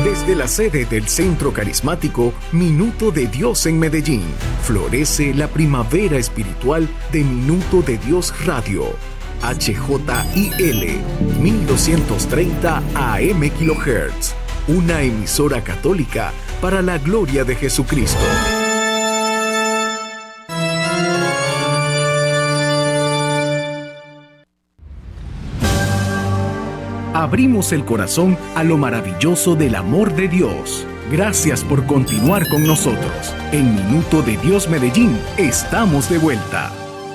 Desde la sede del Centro Carismático Minuto de Dios en Medellín, florece la primavera espiritual de Minuto de Dios Radio. HJIL 1230 AM kHz, una emisora católica para la gloria de Jesucristo. Abrimos el corazón a lo maravilloso del amor de Dios. Gracias por continuar con nosotros. En Minuto de Dios Medellín, estamos de vuelta.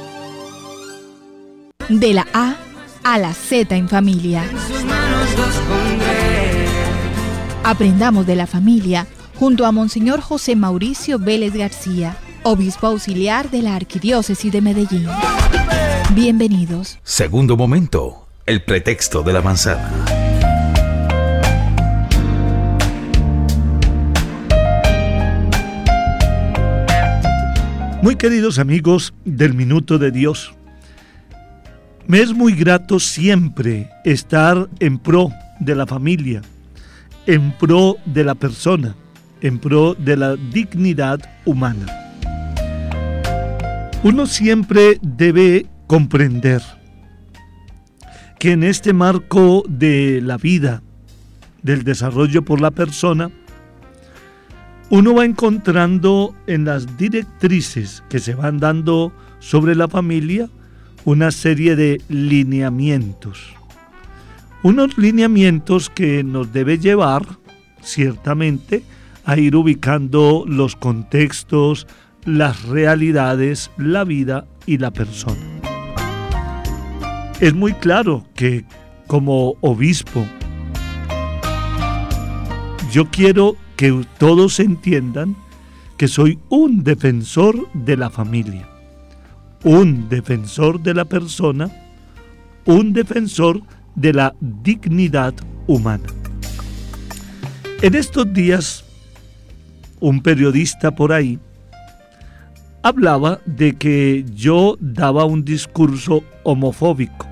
De la A a la Z en familia. Aprendamos de la familia junto a Monseñor José Mauricio Vélez García, obispo auxiliar de la Arquidiócesis de Medellín. Bienvenidos. Segundo momento. El pretexto de la manzana. Muy queridos amigos del Minuto de Dios, me es muy grato siempre estar en pro de la familia, en pro de la persona, en pro de la dignidad humana. Uno siempre debe comprender que en este marco de la vida, del desarrollo por la persona, uno va encontrando en las directrices que se van dando sobre la familia una serie de lineamientos. Unos lineamientos que nos debe llevar, ciertamente, a ir ubicando los contextos, las realidades, la vida y la persona. Es muy claro que como obispo yo quiero que todos entiendan que soy un defensor de la familia, un defensor de la persona, un defensor de la dignidad humana. En estos días, un periodista por ahí hablaba de que yo daba un discurso homofóbico,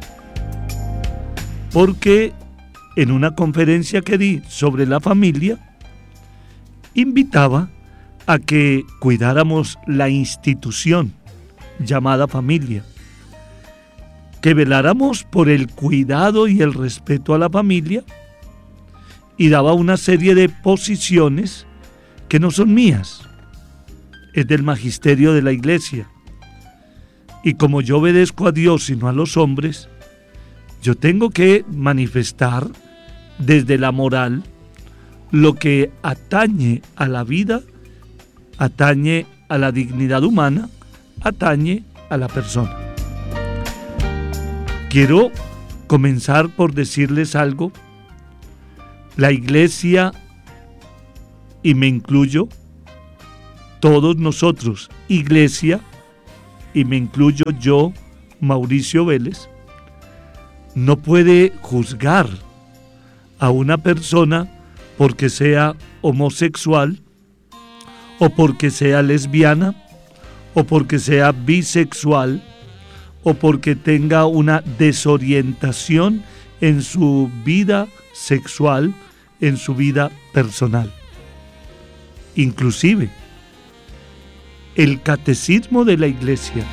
porque en una conferencia que di sobre la familia, invitaba a que cuidáramos la institución llamada familia, que veláramos por el cuidado y el respeto a la familia, y daba una serie de posiciones que no son mías, es del magisterio de la Iglesia. Y como yo obedezco a Dios y no a los hombres, yo tengo que manifestar desde la moral lo que atañe a la vida, atañe a la dignidad humana, atañe a la persona. Quiero comenzar por decirles algo. La Iglesia, y me incluyo, todos nosotros, Iglesia, y me incluyo yo, Mauricio Vélez, no puede juzgar a una persona porque sea homosexual, o porque sea lesbiana, o porque sea bisexual, o porque tenga una desorientación en su vida sexual, en su vida personal. Inclusive, el catecismo de la Iglesia,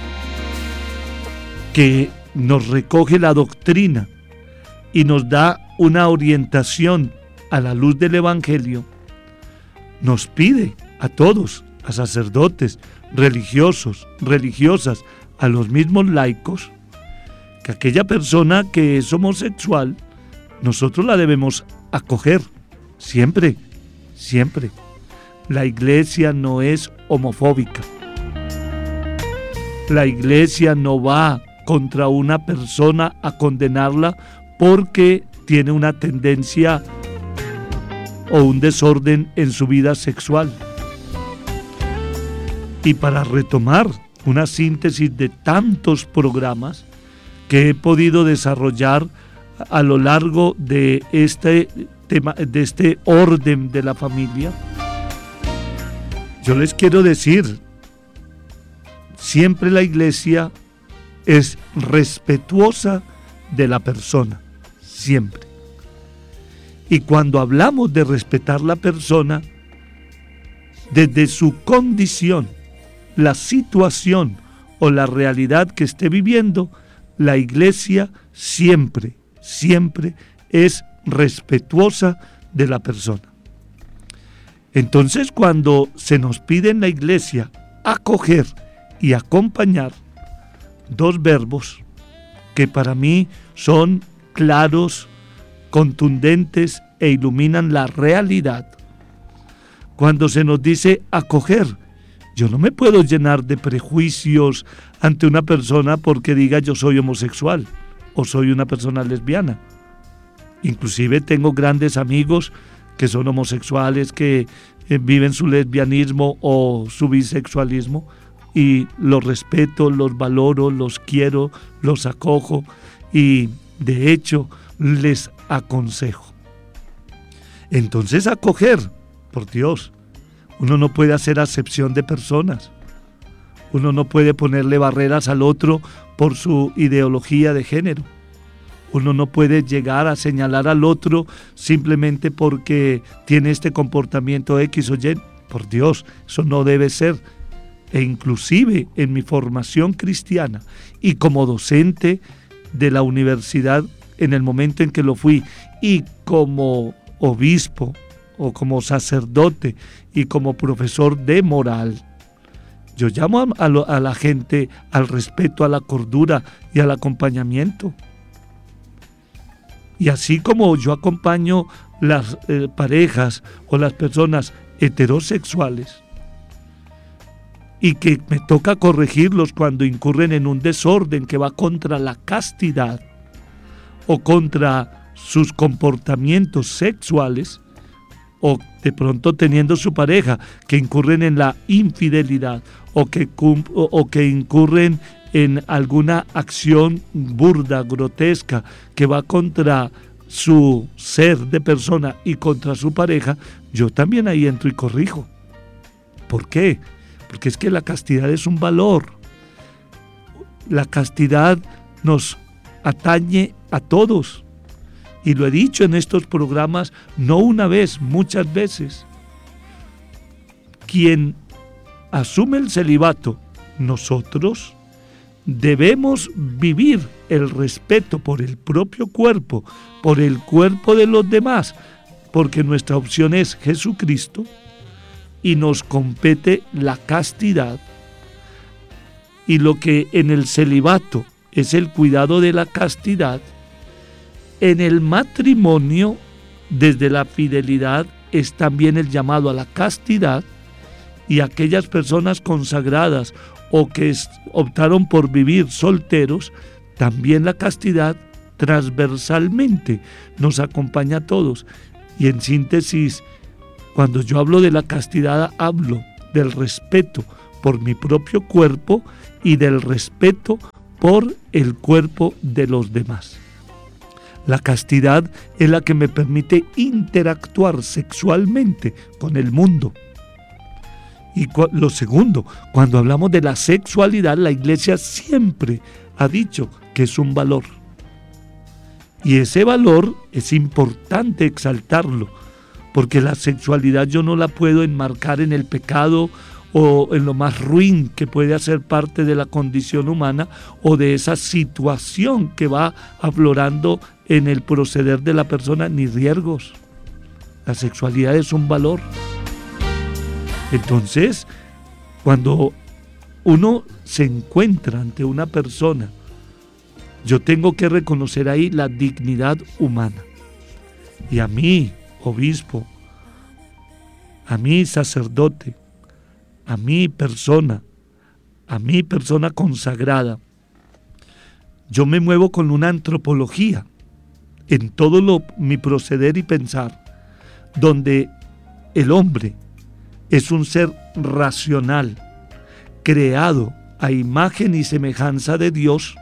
que nos recoge la doctrina y nos da una orientación a la luz del Evangelio, nos pide a todos, a sacerdotes, religiosos, religiosas, a los mismos laicos, que aquella persona que es homosexual, nosotros la debemos acoger, siempre, siempre. La Iglesia no es homofóbica. La Iglesia no va contra una persona a condenarla porque tiene una tendencia o un desorden en su vida sexual. Y para retomar una síntesis de tantos programas que he podido desarrollar a lo largo de este tema, de este orden de la familia, yo les quiero decir, siempre la Iglesia es respetuosa de la persona, siempre. Y cuando hablamos de respetar la persona, desde su condición, la situación o la realidad que esté viviendo, la iglesia siempre es respetuosa de la persona. Entonces, cuando se nos pide en la iglesia acoger y acompañar, dos verbos que para mí son claros, contundentes e iluminan la realidad. Cuando se nos dice acoger, yo no me puedo llenar de prejuicios ante una persona porque diga yo soy homosexual o soy una persona lesbiana. Inclusive tengo grandes amigos que son homosexuales, que viven su lesbianismo o su bisexualismo, y los respeto, los valoro, los quiero, los acojo y de hecho les aconsejo. Entonces acoger, por Dios, uno no puede hacer acepción de personas, uno no puede ponerle barreras al otro por su ideología de género, uno no puede llegar a señalar al otro simplemente porque tiene este comportamiento X o Y. Por Dios, eso no debe ser. E inclusive en mi formación cristiana y como docente de la universidad en el momento en que lo fui, y como obispo o como sacerdote y como profesor de moral, yo llamo a la gente al respeto, a la cordura y al acompañamiento. Y así como yo acompaño las parejas o las personas heterosexuales, y que me toca corregirlos cuando incurren en un desorden que va contra la castidad o contra sus comportamientos sexuales, o de pronto teniendo su pareja que incurren en la infidelidad o que incurren en alguna acción burda, grotesca, que va contra su ser de persona y contra su pareja, yo también ahí entro y corrijo. ¿Por qué? Porque es que la castidad es un valor. La castidad nos atañe a todos. Y lo he dicho en estos programas, no una vez, muchas veces. Quien asume el celibato, nosotros, debemos vivir el respeto por el propio cuerpo, por el cuerpo de los demás, porque nuestra opción es Jesucristo, y nos compete la castidad. Y lo que en el celibato es el cuidado de la castidad, en el matrimonio, desde la fidelidad, es también el llamado a la castidad, y aquellas personas consagradas o que optaron por vivir solteros, también la castidad transversalmente nos acompaña a todos. Y en síntesis, cuando yo hablo de la castidad, hablo del respeto por mi propio cuerpo y del respeto por el cuerpo de los demás. La castidad es la que me permite interactuar sexualmente con el mundo. Y lo segundo, cuando hablamos de la sexualidad, la iglesia siempre ha dicho que es un valor. Y ese valor es importante exaltarlo, porque la sexualidad yo no la puedo enmarcar en el pecado o en lo más ruin que puede hacer parte de la condición humana o de esa situación que va aflorando en el proceder de la persona, ni riesgos. La sexualidad es un valor. Entonces, cuando uno se encuentra ante una persona, yo tengo que reconocer ahí la dignidad humana. Y a mí, obispo, a mí, sacerdote, a mí, persona consagrada, yo me muevo con una antropología en todo mi proceder y pensar, donde el hombre es un ser racional, creado a imagen y semejanza de Dios,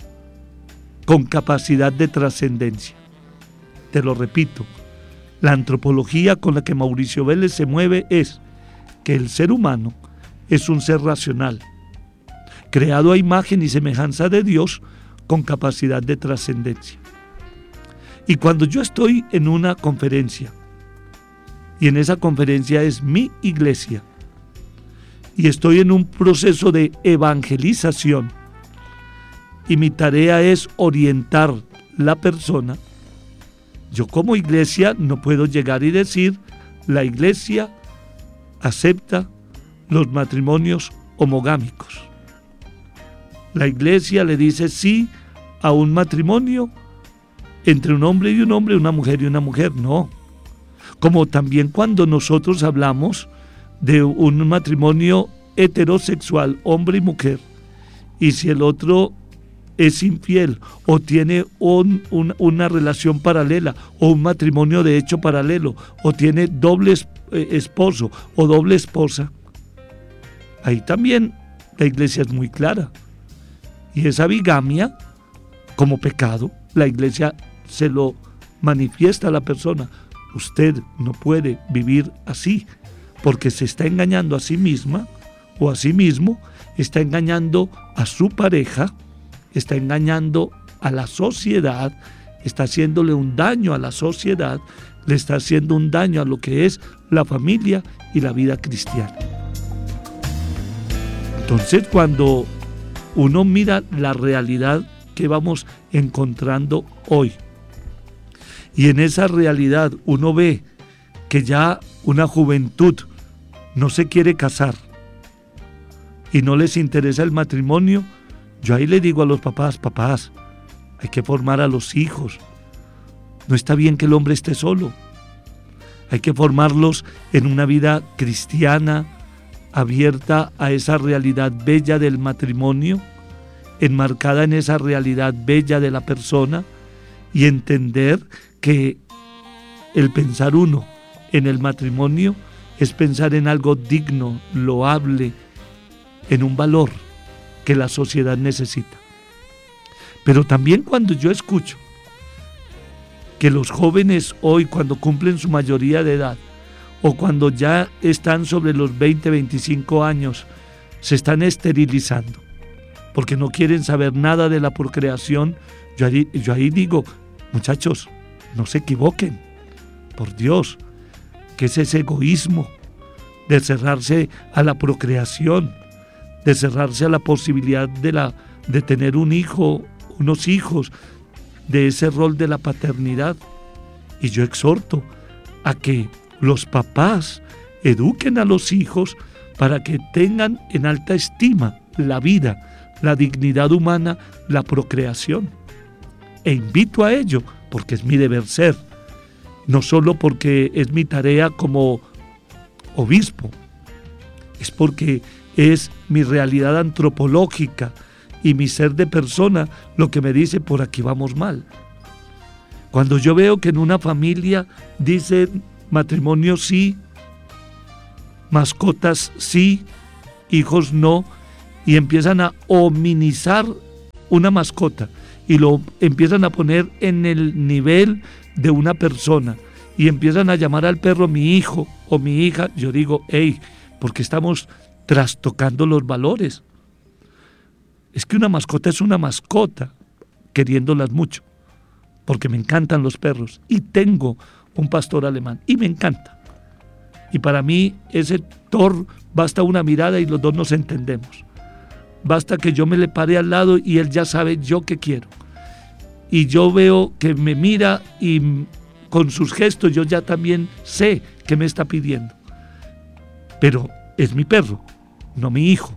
con capacidad de trascendencia. Te lo repito, la antropología con la que Mauricio Vélez se mueve es que el ser humano es un ser racional, creado a imagen y semejanza de Dios, con capacidad de trascendencia. Y cuando yo estoy en una conferencia, y en esa conferencia es mi iglesia, y estoy en un proceso de evangelización, y mi tarea es orientar la persona, yo como iglesia no puedo llegar y decir, la iglesia acepta los matrimonios homogámicos. La iglesia le dice sí a un matrimonio entre un hombre y un hombre, una mujer y una mujer. No. Como también cuando nosotros hablamos de un matrimonio heterosexual, hombre y mujer, y si el otro es infiel o tiene una relación paralela o un matrimonio de hecho paralelo o tiene doble esposo o doble esposa, ahí también la iglesia es muy clara. Y esa bigamia, como pecado, la iglesia se lo manifiesta a la persona. Usted no puede vivir así, porque se está engañando a sí misma o a sí mismo, está engañando a su pareja, está engañando a la sociedad, está haciéndole un daño a la sociedad, le está haciendo un daño a lo que es la familia y la vida cristiana. Entonces, cuando uno mira la realidad que vamos encontrando hoy, y en esa realidad uno ve que ya una juventud no se quiere casar y no les interesa el matrimonio, yo ahí le digo a los papás, hay que formar a los hijos. No está bien que el hombre esté solo. Hay que formarlos en una vida cristiana, abierta a esa realidad bella del matrimonio, enmarcada en esa realidad bella de la persona, y entender que el pensar uno en el matrimonio es pensar en algo digno, loable, en un valor que la sociedad necesita. Pero también cuando yo escucho que los jóvenes hoy, cuando cumplen su mayoría de edad, o cuando ya están sobre los 20, 25 años, se están esterilizando, porque no quieren saber nada de la procreación, yo ahí digo, muchachos, no se equivoquen, por Dios, que es ese egoísmo de cerrarse a la procreación, de cerrarse a la posibilidad de tener un hijo, unos hijos, de ese rol de la paternidad. Y yo exhorto a que los papás eduquen a los hijos para que tengan en alta estima la vida, la dignidad humana, la procreación. E invito a ello porque es mi deber ser, no solo porque es mi tarea como obispo, es porque es mi realidad antropológica y mi ser de persona lo que me dice por aquí vamos mal. Cuando yo veo que en una familia dice matrimonio sí, mascotas sí, hijos no, y empiezan a hominizar una mascota y lo empiezan a poner en el nivel de una persona y empiezan a llamar al perro mi hijo o mi hija, yo digo, hey, porque estamos trastocando los valores. Es que una mascota es una mascota, queriéndolas mucho, porque me encantan los perros y tengo un pastor alemán y me encanta. Y para mí ese Thor basta una mirada y los dos nos entendemos. Basta que yo me le pare al lado y él ya sabe yo qué quiero. Y yo veo que me mira y con sus gestos yo ya también sé qué me está pidiendo. Pero es mi perro, no mi hijo.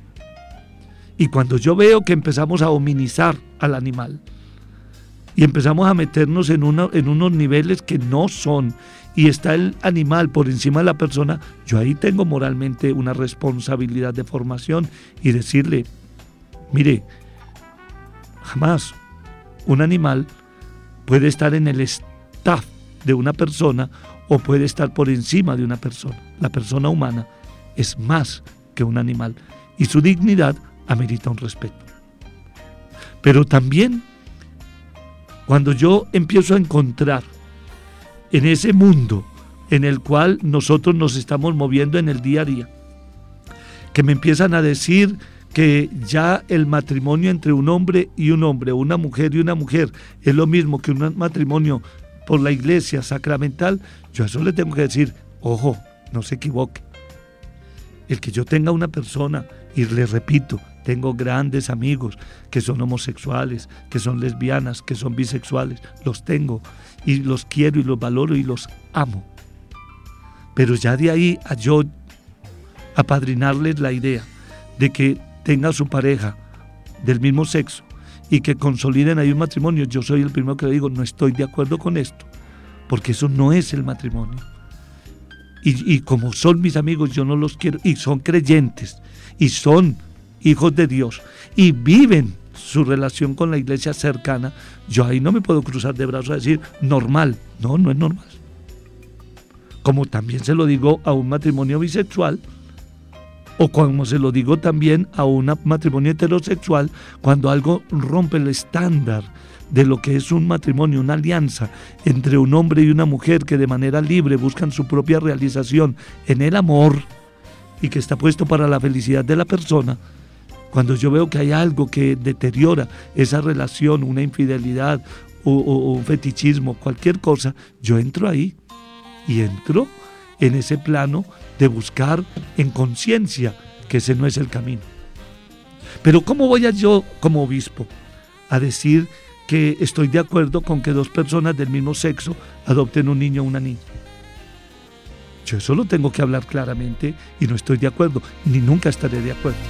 Y cuando yo veo que empezamos a hominizar al animal y empezamos a meternos en unos niveles que no son, y está el animal por encima de la persona, yo ahí tengo moralmente una responsabilidad de formación y decirle, mire, jamás un animal puede estar en el staff de una persona o puede estar por encima de una persona. La persona humana es más que un animal y su dignidad amerita un respeto. Pero también cuando yo empiezo a encontrar en ese mundo en el cual nosotros nos estamos moviendo en el día a día, que me empiezan a decir que ya el matrimonio entre un hombre y un hombre, una mujer y una mujer, es lo mismo que un matrimonio por la iglesia sacramental, yo a eso le tengo que decir, ojo, no se equivoque. El que yo tenga una persona, y les repito, tengo grandes amigos que son homosexuales, que son lesbianas, que son bisexuales, los tengo y los quiero y los valoro y los amo. Pero ya de ahí a yo apadrinarles la idea de que tenga su pareja del mismo sexo y que consoliden ahí un matrimonio, yo soy el primero que le digo, no estoy de acuerdo con esto, porque eso no es el matrimonio. Y como son mis amigos, yo no los quiero, y son creyentes, y son hijos de Dios, y viven su relación con la iglesia cercana, yo ahí no me puedo cruzar de brazos a decir, normal, no es normal. Como también se lo digo a un matrimonio bisexual, o como se lo digo también a un matrimonio heterosexual, cuando algo rompe el estándar de lo que es un matrimonio, una alianza entre un hombre y una mujer que de manera libre buscan su propia realización en el amor y que está puesto para la felicidad de la persona. Cuando yo veo que hay algo que deteriora esa relación, una infidelidad o un fetichismo, cualquier cosa, yo entro ahí y entro en ese plano de buscar en conciencia que ese no es el camino. Pero ¿cómo voy yo como obispo a decir que estoy de acuerdo con que dos personas del mismo sexo adopten un niño o una niña? Yo eso lo tengo que hablar claramente y no estoy de acuerdo, ni nunca estaré de acuerdo.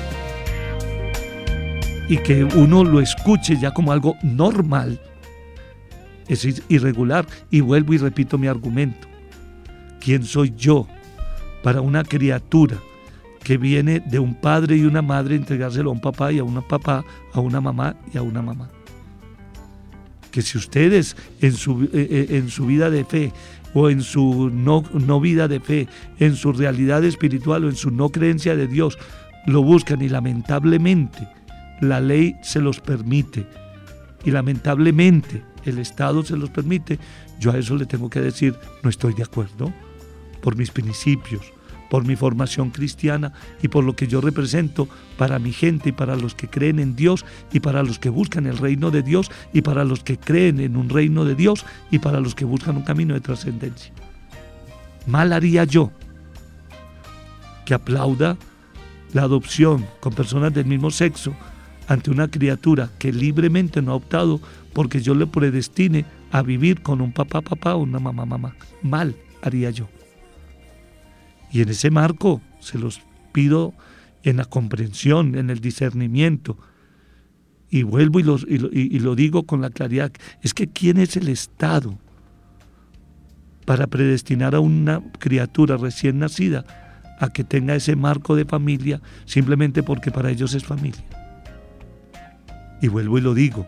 Y que uno lo escuche ya como algo normal es irregular. Y vuelvo y repito mi argumento. ¿Quién soy yo para una criatura que viene de un padre y una madre entregárselo a un papá y a una papá, a una mamá y a una mamá? Que si ustedes en su vida de fe o en su no vida de fe, en su realidad espiritual o en su no creencia de Dios, lo buscan y lamentablemente la ley se los permite y lamentablemente el Estado se los permite, yo a eso le tengo que decir, no estoy de acuerdo, por mis principios, por mi formación cristiana y por lo que yo represento para mi gente y para los que creen en Dios y para los que buscan el reino de Dios y para los que creen en un reino de Dios y para los que buscan un camino de trascendencia. Mal haría yo que aplauda la adopción con personas del mismo sexo ante una criatura que libremente no ha optado porque yo le predestine a vivir con un papá o una mamá. Mal haría yo. Y en ese marco se los pido en la comprensión, en el discernimiento. Y vuelvo y lo digo con la claridad. Es que ¿quién es el Estado para predestinar a una criatura recién nacida a que tenga ese marco de familia simplemente porque para ellos es familia? Y vuelvo y lo digo.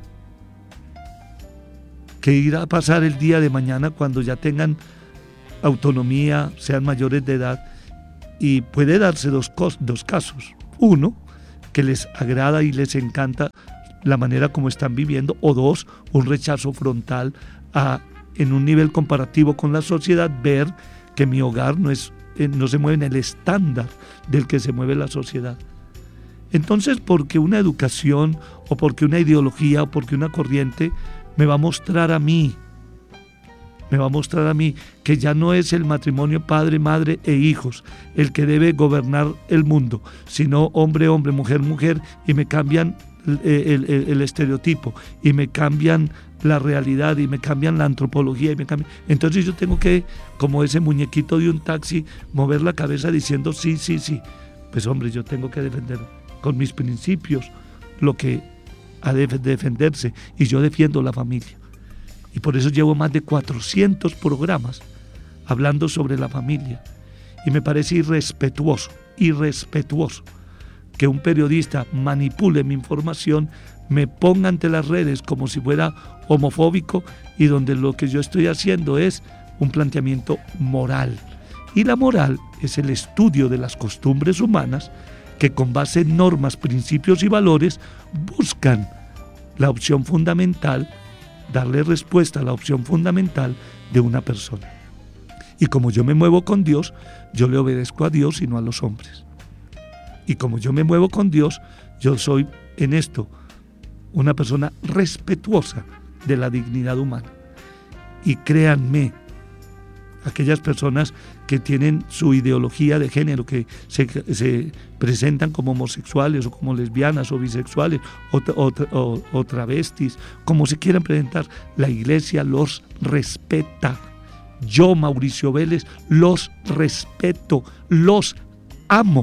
¿Qué irá a pasar el día de mañana cuando ya tengan autonomía, sean mayores de edad? Y puede darse dos casos. Uno, que les agrada y les encanta la manera como están viviendo. O dos, un rechazo frontal a, en un nivel comparativo con la sociedad, ver que mi hogar no se mueve en el estándar del que se mueve la sociedad. Entonces, porque una educación o porque una ideología o porque una corriente me va a mostrar a mí que ya no es el matrimonio padre, madre e hijos el que debe gobernar el mundo, sino hombre, hombre, mujer, mujer, y me cambian el estereotipo, y me cambian la realidad, y me cambian la antropología, entonces yo tengo que, como ese muñequito de un taxi, mover la cabeza diciendo sí. Pues hombre, yo tengo que defender con mis principios lo que ha de defenderse, y yo defiendo la familia. Y por eso llevo más de 400 programas hablando sobre la familia. Y me parece irrespetuoso que un periodista manipule mi información, me ponga ante las redes como si fuera homofóbico y donde lo que yo estoy haciendo es un planteamiento moral. Y la moral es el estudio de las costumbres humanas que con base en normas, principios y valores buscan la opción fundamental, darle respuesta a la opción fundamental de una persona. Y como yo me muevo con Dios, yo le obedezco a Dios y no a los hombres. Y como yo me muevo con Dios, yo soy en esto una persona respetuosa de la dignidad humana. Y créanme, aquellas personas que tienen su ideología de género, que se presentan como homosexuales o como lesbianas o bisexuales o travestis, como se quieran presentar, la iglesia los respeta. Yo, Mauricio Vélez, los respeto, los amo.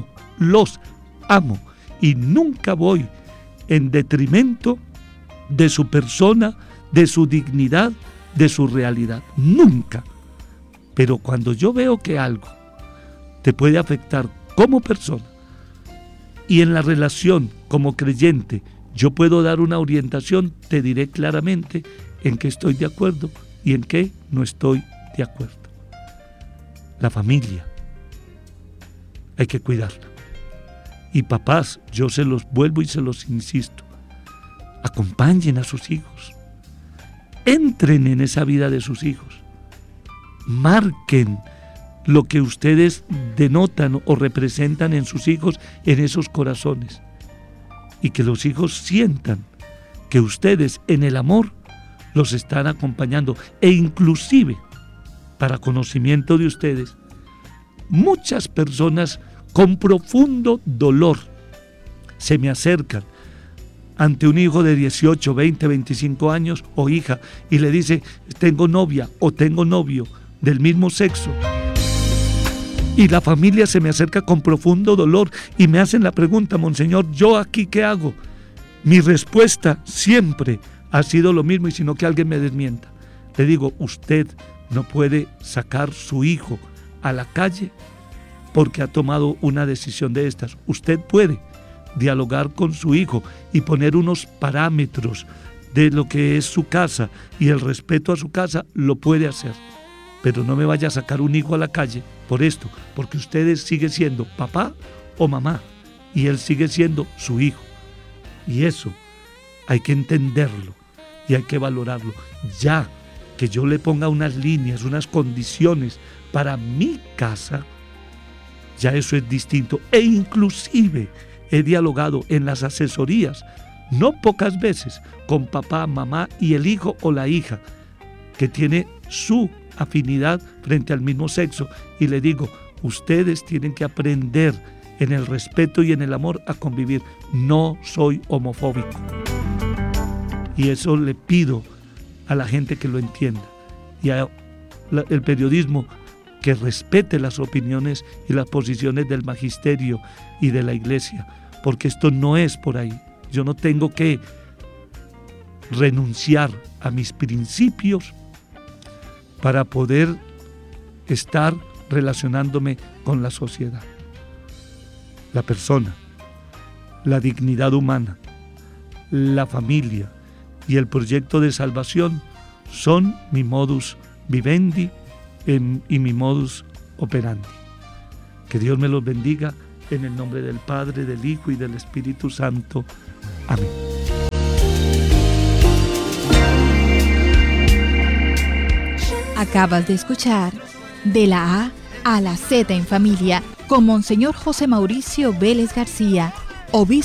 Y nunca voy en detrimento de su persona, de su dignidad, de su realidad. Nunca. Pero cuando yo veo que algo te puede afectar como persona y en la relación como creyente, yo puedo dar una orientación, te diré claramente en qué estoy de acuerdo y en qué no estoy de acuerdo. La familia, hay que cuidarla. Y papás, yo se los vuelvo y se los insisto, acompañen a sus hijos, entren en esa vida de sus hijos, marquen lo que ustedes denotan o representan en sus hijos, en esos corazones, y que los hijos sientan que ustedes en el amor los están acompañando, e inclusive para conocimiento de ustedes, muchas personas con profundo dolor se me acercan ante un hijo de 18, 20, 25 años o hija y le dice, tengo novia o tengo novio del mismo sexo. Y la familia se me acerca con profundo dolor y me hacen la pregunta, Monseñor, ¿yo aquí qué hago? Mi respuesta siempre ha sido lo mismo, y si no que alguien me desmienta. Le digo, usted no puede sacar su hijo a la calle porque ha tomado una decisión de estas. Usted puede dialogar con su hijo y poner unos parámetros de lo que es su casa y el respeto a su casa, lo puede hacer. Pero no me vaya a sacar un hijo a la calle por esto, porque usted sigue siendo papá o mamá y él sigue siendo su hijo. Y eso hay que entenderlo y hay que valorarlo. Ya que yo le ponga unas líneas, unas condiciones para mi casa, ya eso es distinto. E inclusive he dialogado en las asesorías, no pocas veces, con papá, mamá y el hijo o la hija que tiene su afinidad frente al mismo sexo, y le digo, ustedes tienen que aprender en el respeto y en el amor a convivir. No soy homofóbico. Y eso le pido a la gente que lo entienda, y al periodismo que respete las opiniones y las posiciones del magisterio y de la iglesia, porque esto no es por ahí. Yo no tengo que renunciar a mis principios para poder estar relacionándome con la sociedad. La persona, la dignidad humana, la familia y el proyecto de salvación son mi modus vivendi y mi modus operandi. Que Dios me los bendiga en el nombre del Padre, del Hijo y del Espíritu Santo. Amén. Acabas de escuchar De la A a la Z en Familia con Monseñor José Mauricio Vélez García, obispo